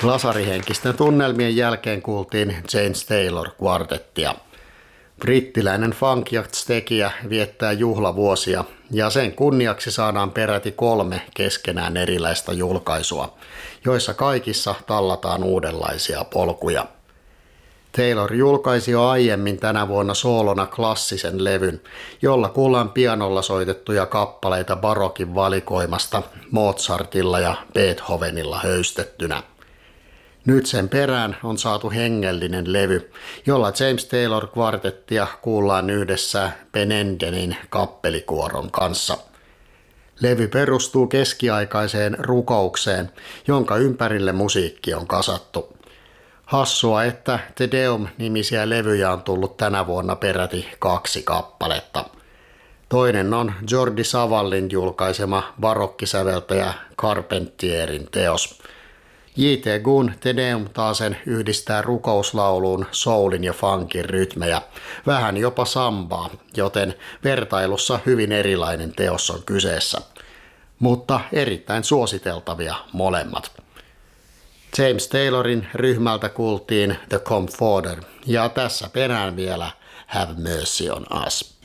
Lasarihenkisten tunnelmien jälkeen kuultiin James Taylor Quartettia. Brittiläinen funk-tekijä viettää juhlavuosia ja sen kunniaksi saadaan peräti 3 keskenään erilaista julkaisua, joissa kaikissa tallataan uudenlaisia polkuja. Taylor julkaisi jo aiemmin tänä vuonna soolona klassisen levyn, jolla kuullaan pianolla soitettuja kappaleita barokin valikoimasta Mozartilla ja Beethovenilla höystettynä. Nyt sen perään on saatu hengellinen levy, jolla James Taylor Quartettia kuullaan yhdessä Ben Endenin kappelikuoron kanssa. Levy perustuu keskiaikaiseen rukoukseen, jonka ympärille musiikki on kasattu. Hassua, että Te Deum-nimisiä levyjä on tullut tänä vuonna peräti 2 kappaletta. Toinen on Jordi Savallin julkaisema barokkisäveltäjä Carpentierin teos. J.T. Gunn Te Deum taasen yhdistää rukouslauluun soulin ja funkin rytmejä, vähän jopa sambaa, joten vertailussa hyvin erilainen teos on kyseessä. Mutta erittäin suositeltavia molemmat. James Taylorin ryhmältä kuultiin The Comforter ja tässä perään vielä Have Mercy on Us.